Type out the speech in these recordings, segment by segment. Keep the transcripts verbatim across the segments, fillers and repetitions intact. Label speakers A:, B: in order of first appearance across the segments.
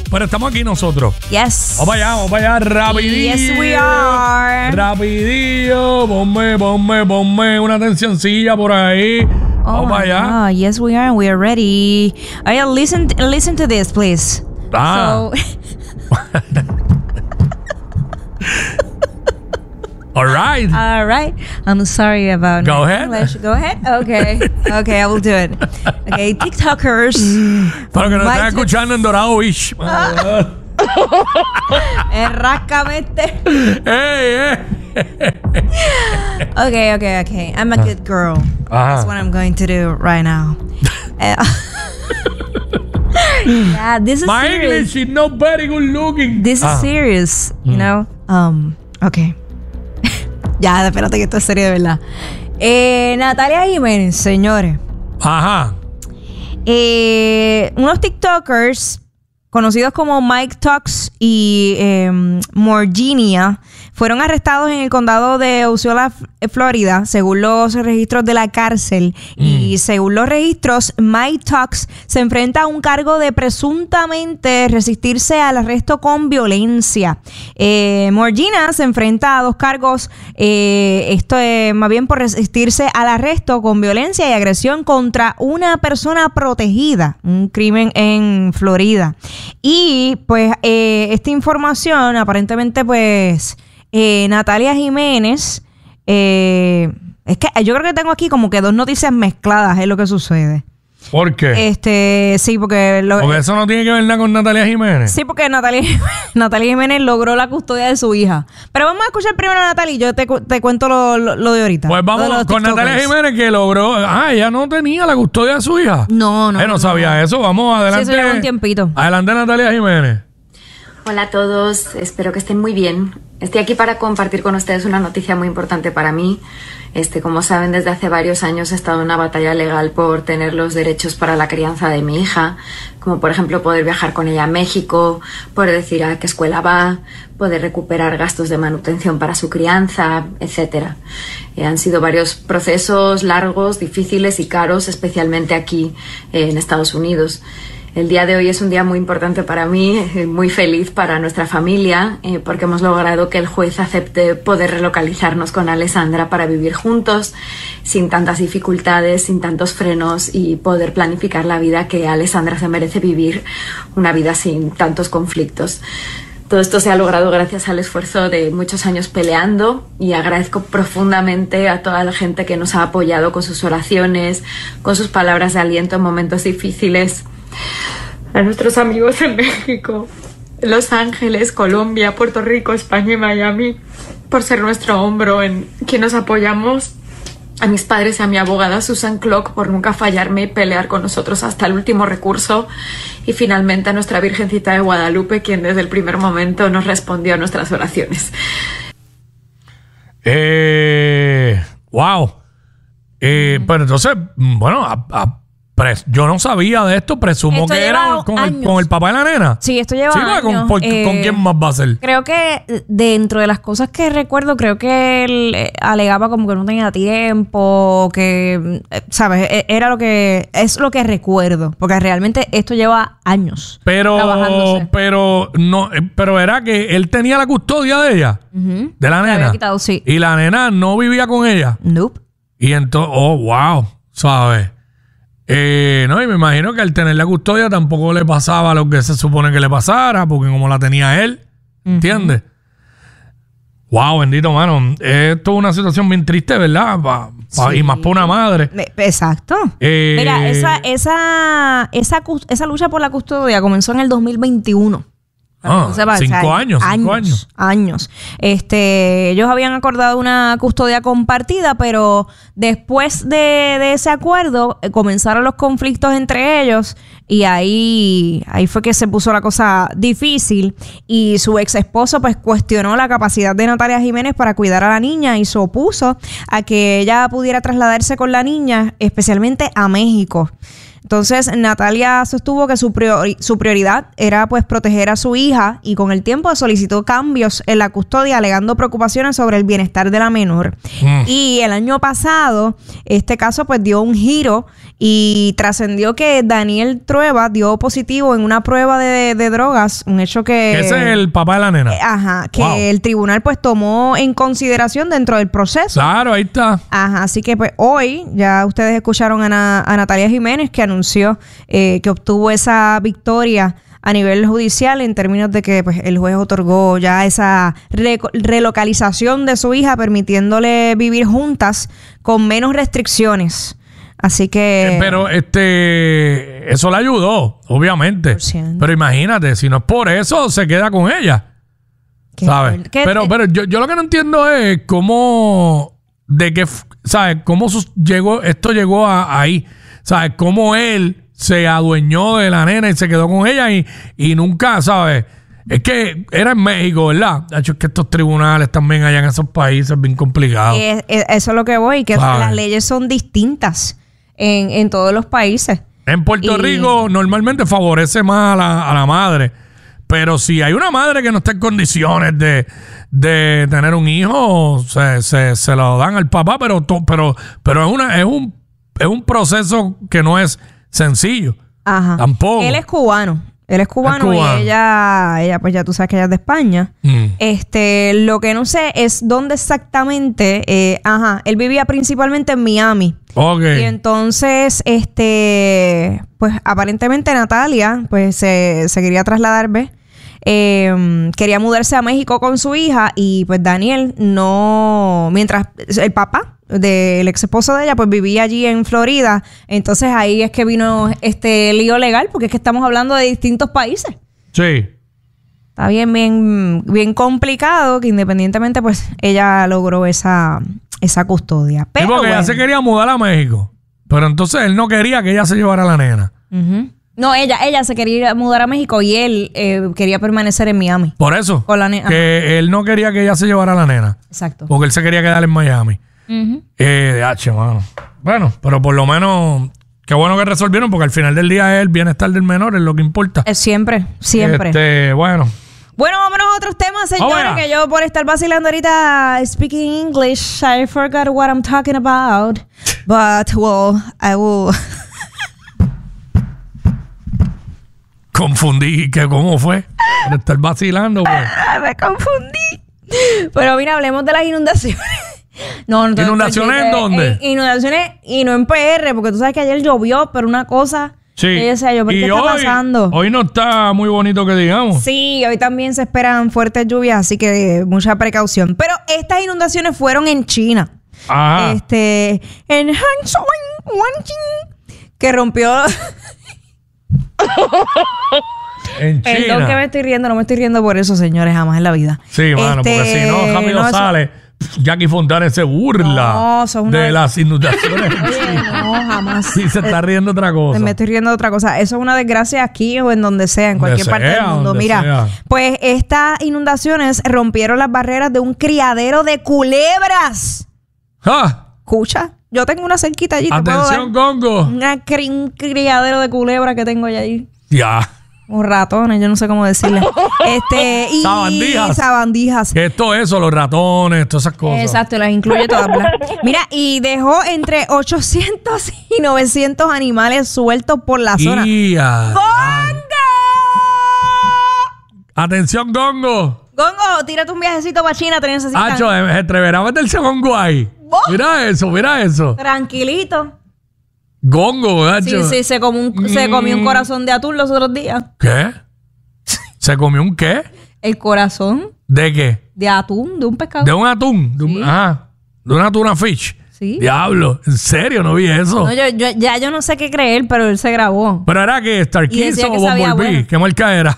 A: pero estamos aquí nosotros.
B: Yes.
A: Vamos para allá, vamos para allá, rapidillo.
B: Yes, we are.
A: Rapidillo, ponme, ponme, ponme una tensioncilla por ahí.
B: Oh,
A: vamos para allá.
B: Oh, yes, we are. We are ready. All right, listen, listen to this, please.
A: Ah.
B: So,
A: All right.
B: all right. I'm sorry about
A: Go
B: my
A: ahead.
B: English. Go ahead. Okay. Okay, I will do it. Okay, TikTokers.
A: Para que nos
B: might-
A: estén escuchando en Dorado Beach.
B: Eh, ráscame este.
A: ¡Ey,
B: Okay, okay, okay. I'm a good girl.
A: Ajá.
B: That's what I'm going to do right now. Uh, yeah, this is
A: My
B: serious.
A: English is not very good looking.
B: This is
A: Ah.
B: serious, you
A: Mm.
B: know. Um, okay. Ya, espérate que esto es serio de verdad. Eh, Natalia Jiménez, señores.
A: Ajá.
B: Eh, unos TikTokers conocidos como Mike Talks y eh, Morginia fueron arrestados en el condado de Osceola, Florida, según los registros de la cárcel. Mm. Y según los registros, Mike Talks se enfrenta a un cargo de presuntamente resistirse al arresto con violencia. Eh, Morginia se enfrenta a dos cargos, eh, esto es más bien por resistirse al arresto con violencia y agresión contra una persona protegida, un crimen en Florida. Y pues eh, esta información aparentemente pues eh, Natalia Jiménez, eh, es que yo creo que tengo aquí como que dos noticias mezcladas, es lo que sucede.
A: ¿Por qué?
B: Este, sí, porque... Lo,
A: Porque eso no tiene que ver nada con Natalia Jiménez.
B: Sí, porque Natalia, Natalia Jiménez logró la custodia de su hija. Pero vamos a escuchar primero a Natalia y yo te, cu- te cuento lo, lo, lo de ahorita.
A: Pues vamos
B: los
A: con
B: TikTokers.
A: Natalia Jiménez que logró... Ah, ella no tenía la custodia de su hija.
B: No, no.
A: Eh, no,
B: no
A: sabía
B: no.
A: eso. Vamos adelante.
B: Sí, eso lleva un tiempito.
A: Adelante, Natalia Jiménez.
C: Hola a todos, espero que estén muy bien. Estoy aquí para compartir con ustedes una noticia muy importante para mí. Este, como saben, desde hace varios años he estado en una batalla legal por tener los derechos para la crianza de mi hija, como por ejemplo poder viajar con ella a México, poder decir a qué escuela va, poder recuperar gastos de manutención para su crianza, etcétera. Eh, han sido varios procesos largos, difíciles y caros, especialmente aquí eh, en Estados Unidos. El día de hoy es un día muy importante para mí, eh, muy feliz para nuestra familia, eh, porque hemos logrado que el juez acepte poder relocalizarnos con Alessandra para vivir juntos, sin tantas dificultades, sin tantos frenos y poder planificar la vida que Alessandra se merece vivir, una vida sin tantos conflictos. Todo esto se ha logrado gracias al esfuerzo de muchos años peleando y agradezco profundamente a toda la gente que nos ha apoyado con sus oraciones, con sus palabras de aliento en momentos difíciles. A nuestros amigos en México, Los Ángeles, Colombia, Puerto Rico, España y Miami, por ser nuestro hombro en quien nos apoyamos. A mis padres y a mi abogada Susan Clock por nunca fallarme y pelear con nosotros hasta el último recurso. Y finalmente a nuestra Virgencita de Guadalupe, quien desde el primer momento nos respondió a nuestras oraciones.
A: Eh, wow. Eh, mm. Pero entonces, bueno, a, a Pres- yo no sabía de esto, presumo
B: esto
A: que era con el, con el papá de la nena.
B: Sí, esto lleva
A: sí,
B: años.
A: ¿con, por,
B: eh,
A: ¿Con quién más va a ser?
B: Creo que dentro de las cosas que recuerdo, creo que él eh, alegaba como que no tenía tiempo, que, eh, ¿sabes? Era lo que, es lo que recuerdo, porque realmente esto lleva años.
A: Pero, pero, no, pero era que él tenía la custodia de ella, uh-huh. de la
B: Se
A: nena.
B: había quitado, sí.
A: Y la nena no vivía con ella.
B: Nope.
A: Y entonces, oh, wow, ¿sabes? Eh, no, y me imagino que al tener la custodia tampoco le pasaba lo que se supone que le pasara, porque como la tenía él, uh-huh. ¿entiendes? Wow, bendito, mano. Esto es una situación bien triste, ¿verdad? Pa, pa, sí. Y más para una madre.
B: Exacto.
A: Eh,
B: Mira, esa, esa, esa, esa lucha por la custodia comenzó en el dos mil veintiuno.
A: Ah, sepa, cinco o sea, años,
B: años,
A: cinco años.
B: Años. Este, ellos habían acordado una custodia compartida, pero después de, de ese acuerdo eh, comenzaron los conflictos entre ellos y ahí, ahí fue que se puso la cosa difícil y su ex esposo pues cuestionó la capacidad de Natalia Jiménez para cuidar a la niña y se opuso a que ella pudiera trasladarse con la niña, especialmente a México. Entonces, Natalia sostuvo que su, priori- su prioridad era pues proteger a su hija y con el tiempo solicitó cambios en la custodia alegando preocupaciones sobre el bienestar de la menor. Mm. Y el año pasado, este caso pues dio un giro y trascendió que Daniel Trueba dio positivo en una prueba de, de drogas, un hecho que...
A: Ese es el papá de la nena.
B: Eh, ajá, que
A: Wow.
B: el tribunal pues tomó en consideración dentro del proceso.
A: Claro, ahí está.
B: Ajá, así que pues hoy ya ustedes escucharon a, Na- a Natalia Jiménez que anunció eh, que obtuvo esa victoria a nivel judicial en términos de que pues el juez otorgó ya esa re- relocalización de su hija, permitiéndole vivir juntas con menos restricciones. Así que...
A: Eh, Pero este, eso le ayudó, obviamente.
B: por ciento.
A: Pero imagínate, si no es por eso, se queda con ella.
B: ¿Qué-
A: ¿Sabes?
B: qué-
A: Pero, pero yo, yo lo que no entiendo es cómo, de qué, f- ¿sabes? Cómo sus- llegó, esto llegó a, ahí. ¿Sabes? Cómo él se adueñó de la nena y se quedó con ella y, y nunca, ¿sabes? Es que era en México, ¿verdad? De hecho, es que estos tribunales también allá en esos países bien complicados.
B: Eh, eh, eso es lo que voy, que
A: ¿Sabes?
B: las leyes son distintas en, en todos los países.
A: En Puerto
B: Y-
A: Rico normalmente favorece más a la, a la madre. Pero si hay una madre que no está en condiciones de, de tener un hijo, se, se, se lo dan al papá, pero to- pero pero es una es un es un proceso que no es sencillo.
B: Ajá.
A: Tampoco.
B: Él es cubano. Él es cubano,
A: Es cubano.
B: y ella, ella, pues ya tú sabes que ella es de España.
A: Mm.
B: Este, lo que no sé es dónde exactamente, eh, ajá, él vivía principalmente en Miami.
A: Ok.
B: Y entonces, este, pues aparentemente Natalia, pues se, se quería trasladar, ¿ves? Eh, quería mudarse a México con su hija y pues Daniel no, mientras el papá del ex esposo de ella pues vivía allí en Florida, entonces ahí es que vino este lío legal porque es que estamos hablando de distintos países.
A: Sí.
B: Está bien, bien, bien complicado que independientemente pues ella logró esa, esa custodia.
A: Sí,
B: Pero
A: porque ella
B: bueno.
A: se quería mudar a México. Pero entonces él no quería que ella se llevara a la nena.
B: Ujú. No, ella, ella se quería ir a mudar a México y él eh, quería permanecer en Miami.
A: Por eso.
B: Con la nena.
A: Que él no quería que ella se llevara a la nena.
B: Exacto.
A: Porque él se quería quedar en Miami.
B: Ujú.
A: Eh, de H, mano. Bueno, pero por lo menos, qué bueno que resolvieron, porque al final del día es el bienestar del menor, es lo que importa.
B: Es siempre, siempre.
A: Este, bueno.
B: Bueno, vámonos a otros temas,
A: Vamos
B: señores,
A: allá.
B: que yo por estar vacilando ahorita speaking English, I forgot what I'm talking about. But, well, I will...
A: Confundí, que cómo fue. Por estar vacilando, pues.
B: Me confundí. Pero mira, hablemos de las inundaciones. No, no,
A: ¿Inundaciones en dónde?
B: Eh, inundaciones y no en P R, porque tú sabes que ayer llovió, pero una cosa...
A: Sí.
B: que yo decía yo, ¿pero
A: Y
B: qué está
A: hoy,
B: pasando?
A: Hoy no está muy bonito que digamos.
B: Sí, hoy también se esperan fuertes lluvias, así que eh, mucha precaución. Pero estas inundaciones fueron en China.
A: Ajá.
B: Este, en Hangzhou, Wanjing, que rompió...
A: En China.
B: Perdón que me estoy riendo, no me estoy riendo por eso, señores, jamás en la vida.
A: Sí, mano,
B: Este,
A: porque si no, rápido
B: no, eso-
A: sale. Jackie Fontana se burla
B: No, son una-
A: de las inundaciones. en
B: Oye,
A: China.
B: no, jamás.
A: Sí, se está riendo otra cosa.
B: Me estoy riendo de otra cosa. Eso es una desgracia aquí o en donde sea, en
A: Donde
B: cualquier parte
A: sea,
B: del mundo.
A: donde
B: Mira,
A: sea.
B: pues estas inundaciones rompieron las barreras de un criadero de culebras.
A: ¡Ah!
B: Escucha, yo tengo una cerquita allí. te puedo dar
A: Atención, Congo.
B: una cri- un criadero de culebras que tengo allí.
A: Ya.
B: O ratones, yo no sé cómo decirle. Este, y
A: Sabandijas.
B: sabandijas.
A: Que esto, eso, los ratones, todas esas cosas.
B: Exacto, las incluye todas. ¿verdad? Mira, y dejó entre ochocientos y novecientos animales sueltos por la zona.
A: ¡Ia!
B: ¡Gongo!
A: Atención, Congo.
B: Gongo, tírate un viajecito para China, te necesitan.
A: Hacho, se atreverá a meterse Congo ahí.
B: ¿Vos?
A: Mira eso, mira eso.
B: Tranquilito.
A: Gongo,
B: Sí,
A: hacho.
B: sí, se comió, un, se comió un
A: Mm.
B: corazón de atún los otros días.
A: ¿Qué? ¿Se comió un qué?
B: El corazón
A: ¿De qué?
B: de atún, de un pescado.
A: De un atún. De un,
B: Sí.
A: Ajá. De una tuna fish.
B: Sí.
A: Diablo. ¿En serio? No vi eso.
B: No, yo, yo- ya yo no sé qué creer, pero él se grabó.
A: Pero era que Star
B: Y
A: Kids
B: decía
A: o
B: que sabía
A: Bumblebee.
B: bueno.
A: ¿Qué marca era?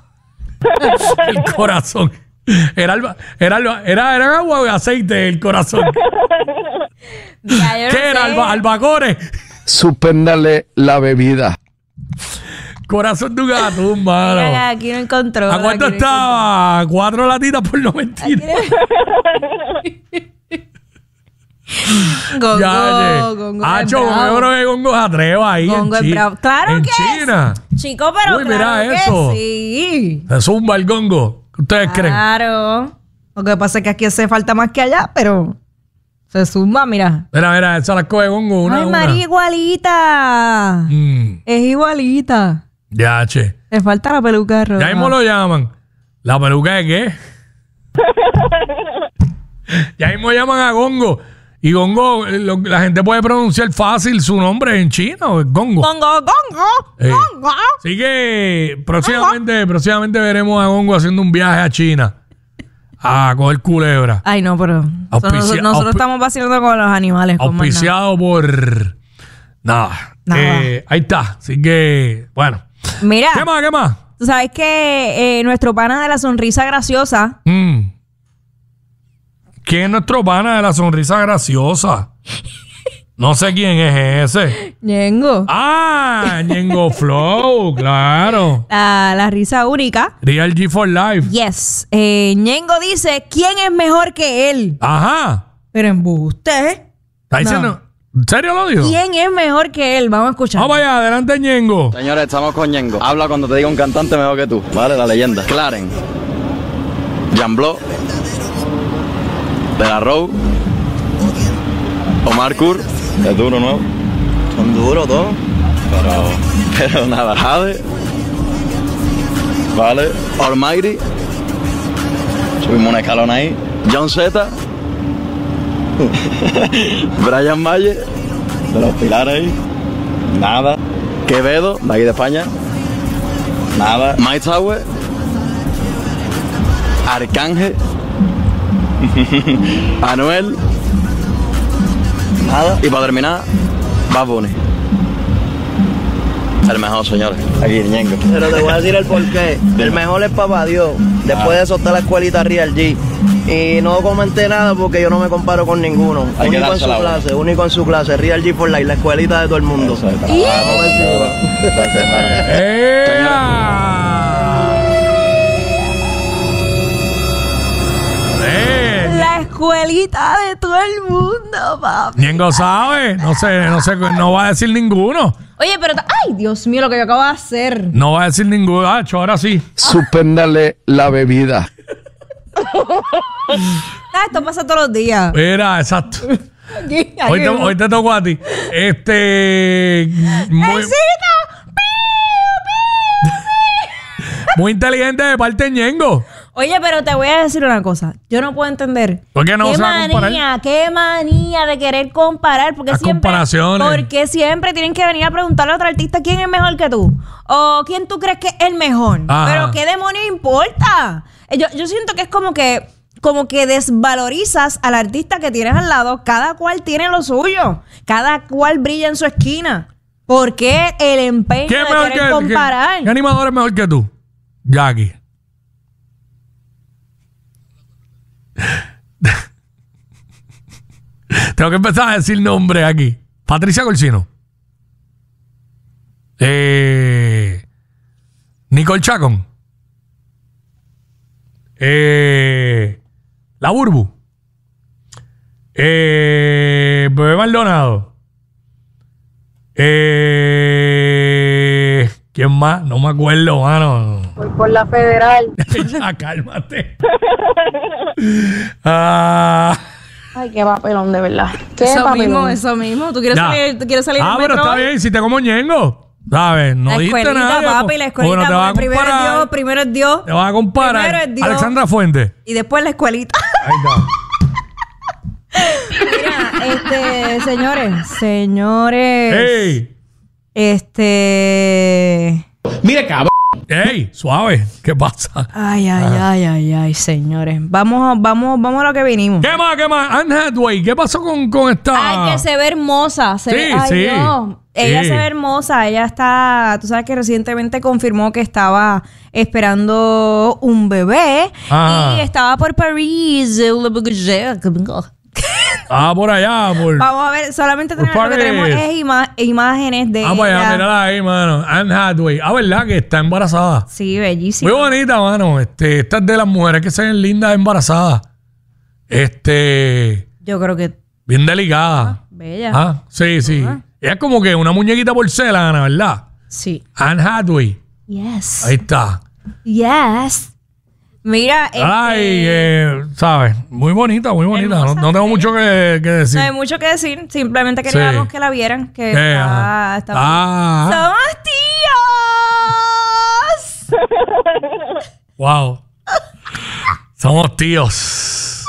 A: El corazón. Era, alba- era, alba- era, era agua o aceite el corazón.
B: Ya, yo no
A: ¿Qué era?
B: sé.
A: Alba, albacores.
D: Suspéndale la bebida.
A: Corazón de un gato, mano.
B: Mira, aquí no encontró.
A: ¿A cuánto
B: aquí no
A: estaba? Cuatro latitas por noventa y nueve.
B: Gongo,
A: Ya,
B: Gongo.
A: Hacho,
B: es
A: yo
B: bravo.
A: creo que Gongo se atreva ahí
B: Gongo
A: en,
B: es
A: Chi-
B: bravo. Claro
A: en
B: que
A: China.
B: es. Chico, pero
A: Uy,
B: claro
A: mira
B: que
A: eso.
B: sí.
A: Se zumba el Gongo. ¿Qué ustedes creen?
B: Claro. Lo que pasa es que aquí hace falta más que allá, pero se zumba, mira.
A: Mira, mira, esa la coge Gongo una
B: Ay,
A: a una.
B: María, igualita.
A: Mm,
B: Es igualita.
A: ya, che.
B: Le falta la peluca roja.
A: Ya mismo lo llaman. ¿La peluca de qué? Ya mismo llaman a Gongo. Y Gongo, eh, lo- la gente puede pronunciar fácil su nombre en chino. es Gongo.
B: Gongo, Gongo,
A: Eh.
B: Gongo.
A: Así que próximamente, próximamente veremos a Gongo haciendo un viaje a China a coger culebra.
B: Ay, no, pero
A: Auspicia-
B: nosotros, nosotros
A: auspi-
B: estamos vacilando con los animales. con más nada.
A: Auspiciado por... Nada.
B: Nada.
A: Eh, ahí está. Así que, bueno.
B: Mira,
A: ¿Qué más? ¿Qué más?
B: tú sabes que eh, nuestro pana de la sonrisa graciosa,
A: Mm. ¿Quién es nuestro pana de la sonrisa graciosa? No sé quién es ese.
B: Ñengo,
A: Ah, Ñengo Flow, claro.
B: la, la risa única.
A: Real G for Life.
B: Yes. Eh, Ñengo dice, ¿quién es mejor que él?
A: Ajá.
B: Pero embuste.
A: ¿Está diciendo? ¿En serio lo dijo?
B: ¿Quién es mejor que él? Vamos a escuchar.
A: Vamos allá, adelante Ñengo.
E: Señores, estamos con Ñengo. Habla cuando te diga un cantante mejor que tú, ¿vale? La leyenda. Claren, Jan Block, De La Row, Omar Kur, es duro, ¿no? Son duros todos. Pero, pero nada, Jade, ¿vale? Almighty, subimos un escalón ahí. John Z, Brian Mayer, de los Pilares ahí. Nada. Quevedo, de aquí de España. Nada. Mike Tower. Arcángel. Anuel. Nada. Y para terminar, Bad Bunny. El mejor, señores. Aquí, Ñengo.
F: Pero te voy a decir el porqué. El mejor es Papá Dios. Después de eso está la escuelita Real G. Y no comenté nada porque yo no me comparo con ninguno.
E: Hay que
F: Único en
E: darse
F: su
E: la buena.
F: clase, único en su clase. Real G for Life, la escuelita de todo el mundo.
E: Eso es,
F: Vamos encima.
A: ¡Ea! Eh,
B: La escuelita de todo el mundo, papi.
A: Ñengo sabe, no sé, no sé, no va a decir ninguno.
B: Oye, pero... ta- Ay, Dios mío, lo que yo acabo de hacer.
A: No va a decir ninguno. Ah, cho, ahora sí.
D: Suspéndale la bebida.
B: Ah, esto pasa todos los días.
A: Mira, exacto.
B: Aquí,
A: Hoy te,
B: aquí.
A: hoy te tocó a ti. Este. Muy, muy inteligente de parte de Ñengo.
B: Oye, pero te voy a decir una cosa. Yo no puedo entender.
A: ¿Por qué no
B: ¿Qué
A: se va a comparar?
B: manía, qué manía de querer comparar? Porque
A: Las
B: siempre,
A: comparaciones.
B: porque siempre tienen que venir a preguntarle a otro artista quién es mejor que tú. O quién tú crees que es el mejor.
A: Ajá.
B: Pero qué demonios importa. Eh, Yo, yo siento que es como que, como que desvalorizas al artista que tienes al lado. Cada cual tiene lo suyo. Cada cual brilla en su esquina. ¿Por qué el empeño
A: ¿Quién
B: de
A: es mejor
B: querer
A: que
B: comparar?
A: ¿qué, ¿Qué animador es mejor que tú? Jackie. Tengo que empezar a decir nombres aquí. Patricia Corsino. Eh, Nicole Chacón. Eh, La Burbu. Eh, Bebé Maldonado. Eh, ¿Quién más? No me acuerdo, mano.
G: Voy por la federal.
A: Ya, cálmate. Ah,
G: Ay, qué papelón, de verdad. Qué
B: Eso
G: papelón.
B: mismo, eso mismo. ¿Tú quieres
A: ya.
B: salir, tú quieres salir
A: Ah,
B: del
A: pero
B: metro
A: está
B: hoy?
A: bien, si te como Ñengo. ¿Sabes? No
B: La
A: dijiste
B: escuelita,
A: nada.
B: papi, la escuelita.
A: Porque no te vas a
B: porque primero es
A: comparar.
B: Dios, primero es Dios.
A: Te vas a comparar.
B: Primero es Dios.
A: Alexandra Fuente.
B: Y después la escuelita.
A: Ahí está.
B: Mira, este, señores, señores.
A: ¡Ey!
B: Este.
A: ¡Ey! Suave. ¿Qué pasa?
B: Ay, ay, ay, ay, ay, señores. Vamos, vamos, vamos a lo que vinimos.
A: ¿Qué más? ¿Qué más? Anne Hathaway. ¿Qué pasó con, con esta?
B: Ay, que se ve hermosa. Se
A: Sí,
B: ve, ay,
A: sí.
B: Dios. Ella
A: Sí.
B: se ve hermosa. Ella está. Tú sabes que recientemente confirmó que estaba esperando un bebé.
A: Ah.
B: Y estaba por París.
A: Ah, por allá. Por...
B: Vamos a ver, solamente
A: Por
B: tenemos, lo que tenemos
A: París.
B: es ima- imágenes de
A: Ah, pues allá,
B: ella.
A: mírala ahí, mano. Anne Hathaway. Ah, ¿verdad? Que está embarazada.
B: Sí, bellísima.
A: Muy bonita, mano. Este, esta es de las mujeres que se ven lindas embarazadas. Este.
B: Yo creo que
A: Bien delicada.
B: Bella.
A: Ah, sí, sí.
B: Ajá.
A: Ella es como que una muñequita porcelana, ¿verdad?
B: Sí.
A: Anne Hathaway.
B: Yes.
A: Ahí está.
B: Yes. Mira, este,
A: Ay, eh, ¿sabes? Muy bonita, muy bonita. No,
B: Hermosa,
A: no tengo
B: bella.
A: mucho que, que decir.
B: no hay mucho que decir. Simplemente queríamos
A: Sí.
B: que la vieran. Que
A: Eh,
B: está,
A: ajá.
B: está
A: Ah.
B: ¡Somos tíos!
A: Wow. Somos tíos.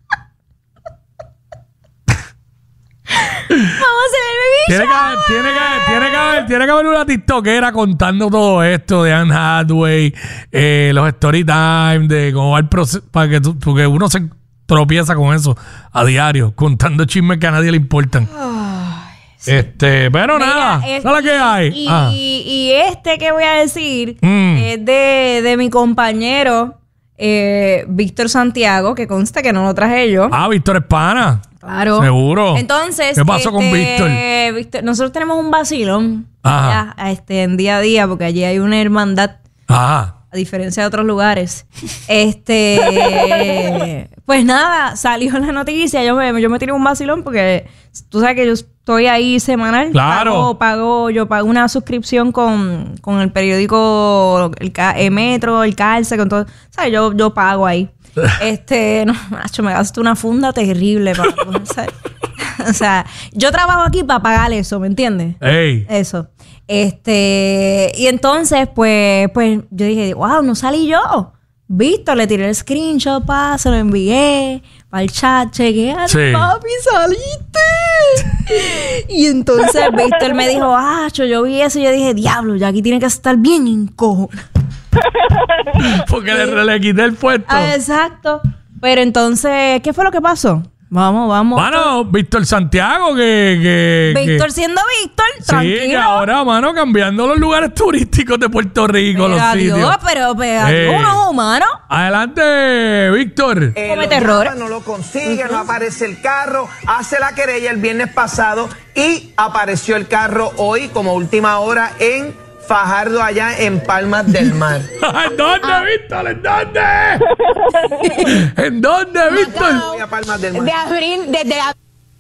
B: Vamos a hacer el baby
A: Tiene que,
B: shower.
A: haber, tiene, que, tiene, que haber, tiene que haber una tiktokera contando todo esto de Anne Hathaway, eh, los story time, de cómo va el proceso, para que tú- porque uno se tropieza con eso a diario, contando chismes que a nadie le importan. Este, pero
B: Mira,
A: nada,
B: es-
A: ¿sabes qué hay?
B: Y,
A: Ah.
B: y este que voy a decir
A: Mm.
B: es de, de mi compañero eh, Víctor Santiago, que consta que no lo traje yo.
A: Ah, Víctor Espana.
B: Claro.
A: Seguro.
B: Entonces,
A: ¿Qué pasó con Víctor?
B: Víctor? Nosotros tenemos un vacilón
A: Ajá.
B: ya, este, en día a día, porque allí hay una hermandad,
A: Ajá.
B: a diferencia de otros lugares. Este, pues nada, salió la noticia. Yo me, yo me tiré un vacilón porque tú sabes que yo estoy ahí semanal.
A: Claro.
B: Pago, pago, yo pago una suscripción con, con el periódico, el, Ca- el Metro, el Calce, con todo. ¿Sabes? Yo, yo pago ahí. Este, no, macho, me gasto una funda terrible para poder, ¿sabes? O sea, yo trabajo aquí para pagar eso, ¿me entiendes?
A: Ey.
B: Eso. Este, y entonces, pues, pues yo dije, wow, no salí yo. Víctor, le tiré el screenshot, pa, se lo envié para el chat, chequear,
A: Sí.
B: papi, saliste. Y entonces Víctor me dijo, ah, yo vi eso y yo dije, diablo, ya aquí tiene que estar bien encojo.
A: Porque le, le quité el puesto.
B: Ah, exacto. Pero entonces, ¿qué fue lo que pasó? Vamos, vamos.
A: Mano, Víctor Santiago, que. que
B: Víctor
A: que-
B: siendo Víctor,
A: Sí,
B: tranquilo.
A: que ahora, mano, cambiando los lugares turísticos de Puerto Rico, los
B: Pero adiós,
A: sitios.
B: pero, pero
A: Eh.
B: adiós, no, humano.
A: Adelante, Víctor.
H: Eh,
B: Comete
H: lo
B: errores.
H: llama, no lo consigue, no aparece el carro, hace la querella el viernes pasado y apareció el carro hoy como última hora en Fajardo, allá en Palmas del Mar.
A: ¿En dónde, Víctor? ¿En dónde? ¿En dónde, Víctor?
H: Voy a Palmas del Mar.
G: De abril, desde a-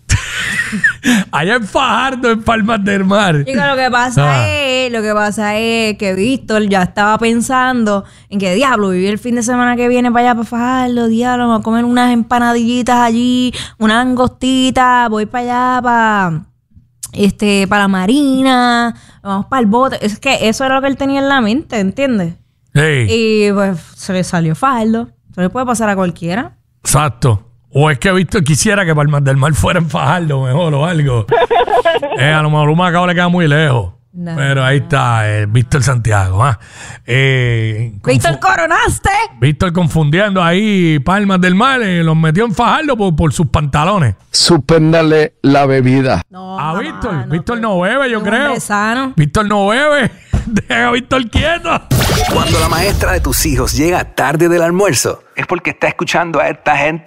A: Allá en Fajardo, en Palmas del Mar.
B: Chico, lo que pasa
A: Ah.
B: es, lo que pasa es que Víctor ya estaba pensando en que diablo, viví el fin de semana que viene para allá para Fajardo, diablo, vamos a comer unas empanadillitas allí, unas angostitas, voy para allá para este, para la marina, vamos para el bote. Es que eso era lo que él tenía en la mente, ¿entiendes?
A: Sí,
B: Y pues se le salió Fajardo. Eso le puede pasar a cualquiera.
A: exacto. O es que Víctor quisiera que Palmas del Mar fuera en Fajardo mejor o algo. eh, a lo mejor un Macao le queda muy lejos.
B: No.
A: Pero ahí está, eh, Víctor Santiago. ¿ah? Eh,
B: Víctor, coronaste.
A: Víctor confundiendo ahí Palmas del Mar, eh, los metió en Fajardo por, por sus pantalones.
D: Suspéndale la bebida.
B: No,
A: A
B: mamá,
A: Víctor. Víctor no bebe, yo
B: es un
A: creo.
B: hombre sano.
A: Víctor no bebe. Deja a Víctor quieto.
I: Cuando la maestra de tus hijos llega tarde del almuerzo, es porque está escuchando a esta gente.